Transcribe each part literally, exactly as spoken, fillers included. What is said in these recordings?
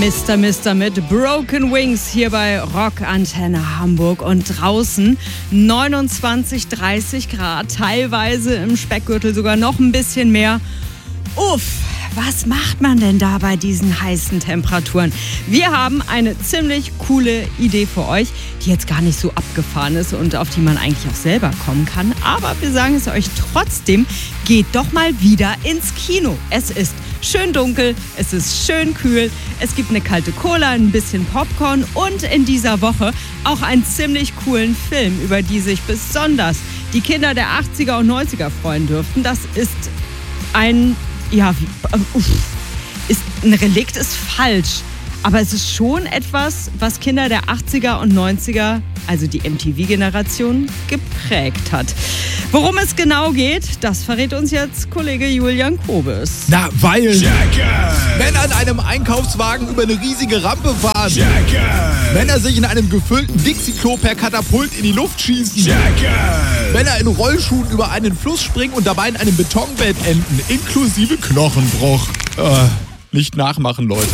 Mister Mister mit Broken Wings hier bei Rock Antenne Hamburg und draußen neunundzwanzig, dreißig Grad, teilweise im Speckgürtel sogar noch ein bisschen mehr. Uff, was macht man denn da bei diesen heißen Temperaturen? Wir haben eine ziemlich coole Idee für euch, die jetzt gar nicht so abgefahren ist und auf die man eigentlich auch selber kommen kann. Aber wir sagen es euch trotzdem, geht doch mal wieder ins Kino. Es ist schön dunkel, es ist schön kühl, es gibt eine kalte Cola, ein bisschen Popcorn und in dieser Woche auch einen ziemlich coolen Film, über die sich besonders die Kinder der achtziger und neunziger freuen dürften. Das ist ein, ja, wie, uff, ist, ein Relikt ist falsch, aber es ist schon etwas, was Kinder der achtziger und neunziger, also die M T V-Generation, geprägt hat. Worum es genau geht, das verrät uns jetzt Kollege Julian Kobes. Na, weil Jackass! Männer in einem Einkaufswagen über eine riesige Rampe fahren. Jackass! Männer sich in einem gefüllten Dixie-Klo per Katapult in die Luft schießen. Jackass! Männer in Rollschuhen über einen Fluss springen und dabei in einem Betonbett enden, inklusive Knochenbruch. Äh, nicht nachmachen, Leute.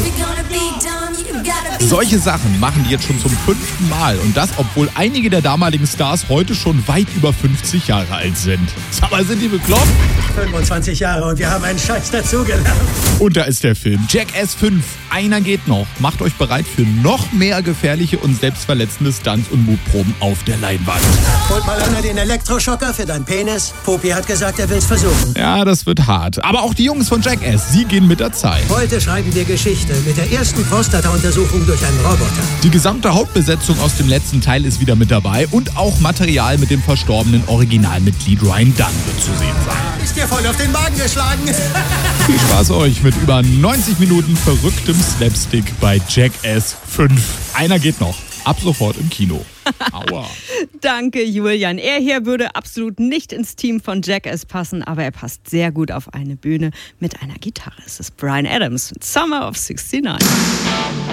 Solche Sachen machen die jetzt schon zum fünften Mal und das, obwohl einige der damaligen Stars heute schon weit über fünfzig Jahre alt sind. Sag mal, sind die bekloppt? fünfundzwanzig Jahre und wir haben einen Scheiß dazugelernt. Und da ist der Film Jackass fünf. Einer geht noch. Macht euch bereit für noch mehr gefährliche und selbstverletzende Stunts und Mutproben auf der Leinwand. Holt mal einer den Elektroschocker für deinen Penis. Popi hat gesagt, er will's versuchen. Ja, das wird hart. Aber auch die Jungs von Jackass, sie gehen mit der Zeit. Heute schreiben wir Geschichte mit der ersten Prostata-Untersuchung durch einen Roboter. Die gesamte Hauptbesetzung aus dem letzten Teil ist wieder mit dabei und auch Material mit dem verstorbenen Originalmitglied Ryan Dunn wird zu sehen sein. Ist dir voll auf den Magen geschlagen? Viel Spaß euch mit über neunzig Minuten verrücktem Slapstick bei Jackass fünf. Einer geht noch. Ab sofort im Kino. Aua. Danke, Julian. Er hier würde absolut nicht ins Team von Jackass passen, aber er passt sehr gut auf eine Bühne mit einer Gitarre. Es ist Bryan Adams mit Summer of sixty-nine.